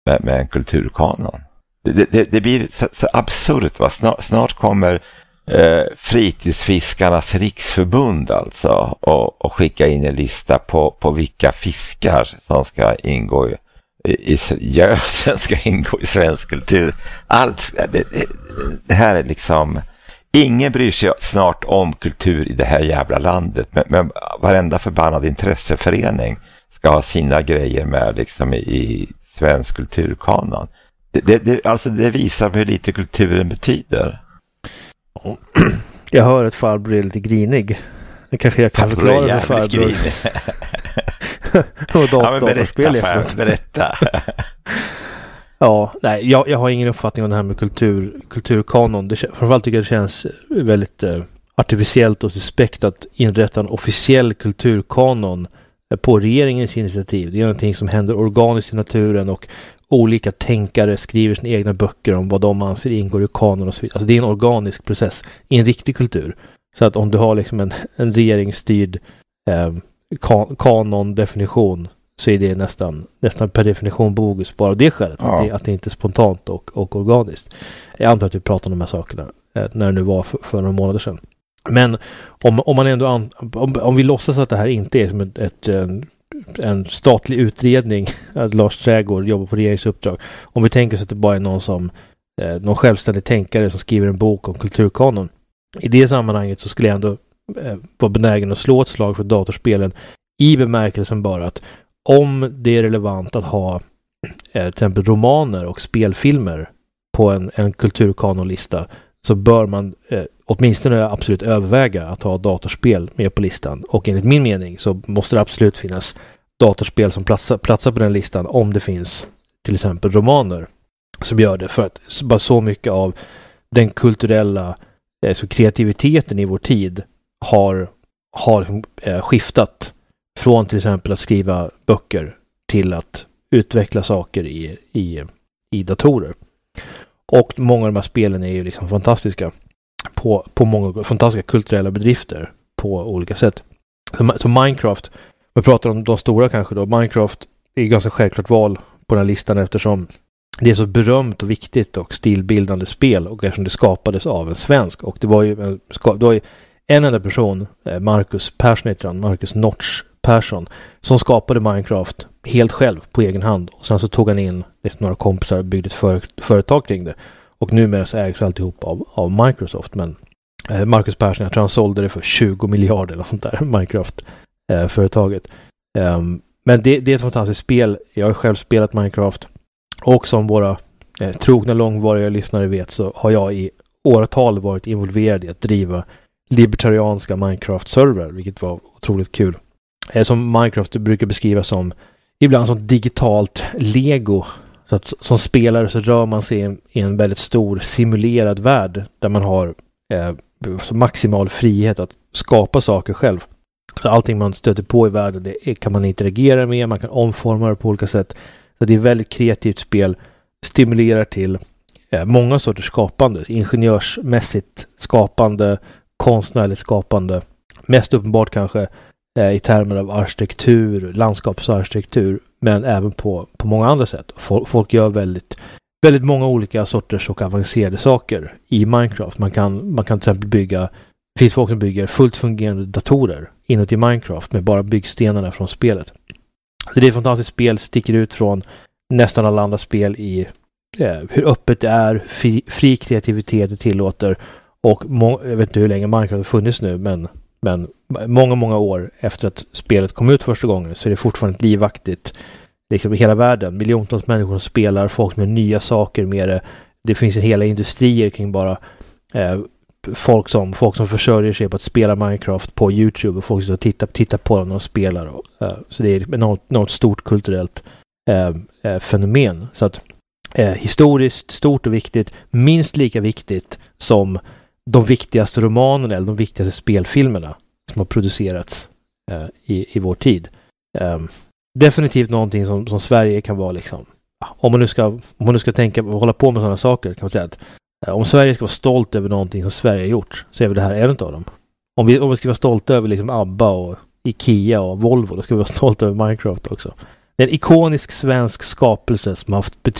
med en kulturkanon. Det blir så absurt, va? Snart kommer fritidsfiskarnas riksförbund alltså och skicka in en lista på vilka fiskar som ska ingå i gösen ska ingå i svensk kultur. Allt det här är liksom, ingen bryr sig snart om kultur i det här jävla landet, men varenda förbannad intresseförening ska ha sina grejer med liksom i svensk kulturkanon. Alltså det visar hur lite kulturen betyder. Jag hör att farbror är lite grinig. Det kanske jag kan förklara för farbror. Och datorspel. Berätta. Ja, nej, jag har ingen uppfattning om det här med kulturkanon. Framförallt tycker jag det känns väldigt artificiellt och suspekt att inrätta en officiell kulturkanon på regeringens initiativ. Det är någonting som händer organiskt i naturen och olika tänkare skriver sina egna böcker om vad de anser ingår i kanon och så vidare. Alltså det är en organisk process i en riktig kultur. Så att om du har liksom en regeringsstyrd kanondefinition så är det nästan per definition bogus bara av det skälet. Ja. Att det inte är spontant och organiskt. Jag antar att vi pratade om de här sakerna när det nu var för några månader sedan. Men om man ändå om vi låtsas att det här inte är som en statlig utredning, att Lars Trädgård jobbar på regeringsuppdrag. Om vi tänker så att det bara är någon självständig tänkare som skriver en bok om kulturkanon. I det sammanhanget så skulle jag ändå vara benägen att slå ett slag för datorspelen i bemärkelsen bara att om det är relevant att ha till exempel romaner och spelfilmer på en kulturkanonlista så bör man åtminstone absolut överväga att ha datorspel med på listan. Och enligt min mening så måste det absolut finnas datorspel som platsar på den listan om det finns till exempel romaner som gör det. För att bara så mycket av den kulturella kreativiteten i vår tid har skiftat från till exempel att skriva böcker till att utveckla saker i datorer. Och många av de här spelen är ju liksom fantastiska på många fantastiska kulturella bedrifter på olika sätt. Så Minecraft, vi pratar om de stora kanske då, Minecraft är ganska självklart val på den här listan eftersom det är så berömt och viktigt och stilbildande spel och eftersom det skapades av en svensk och det var ju en enda person, Marcus Notch Persson, som skapade Minecraft helt själv på egen hand och sen så tog han in några kompisar och byggde ett företag kring det. Och numera så ägs alltihop av Microsoft. Men Marcus Persson, jag tror han sålde det för 20 miljarder eller sånt där, Minecraft-företaget. Men det är ett fantastiskt spel. Jag har själv spelat Minecraft. Och som våra trogna långvariga lyssnare vet så har jag i åratal varit involverad i att driva libertarianska Minecraft-server, vilket var otroligt kul. Som Minecraft brukar beskrivas som ibland som digitalt Lego. Så att som spelare så rör man sig i en väldigt stor simulerad värld där man har maximal frihet att skapa saker själv. Så allting man stöter på i världen det kan man interagera med, man kan omforma det på olika sätt. Så det är ett väldigt kreativt spel, stimulerar till många sorters skapande, ingenjörsmässigt skapande, konstnärligt skapande. Mest uppenbart kanske i termer av arkitektur, landskapsarkitektur, men även på många andra sätt. Folk gör väldigt, väldigt många olika sorters och avancerade saker i Minecraft. Man kan till exempel det finns folk som bygger fullt fungerande datorer inuti Minecraft med bara byggstenarna från spelet. Så det är ett fantastiskt spel, sticker ut från nästan alla andra spel i hur öppet det är, fri kreativitet det tillåter och jag vet inte hur länge Minecraft har funnits nu, men många år efter att spelet kom ut första gången så är det fortfarande livaktigt liksom i hela världen. Miljontals människor som spelar, folk med nya saker med det. Det finns hela industrier kring bara folk som försörjer sig på att spela Minecraft på YouTube och folk som tittar på dem när de spelar. Så det är något stort kulturellt fenomen. Så att historiskt stort och viktigt, minst lika viktigt som de viktigaste romanerna eller de viktigaste spelfilmerna som har producerats i vår tid. Definitivt någonting som Sverige kan vara liksom. Om man nu ska tänka och hålla på med sådana saker kan man säga att om Sverige ska vara stolt över någonting som Sverige har gjort så är väl det här en av dem. Om vi ska vara stolta över liksom ABBA och Ikea och Volvo, då ska vi vara stolta över Minecraft också. Det är en ikonisk svensk skapelse som har haft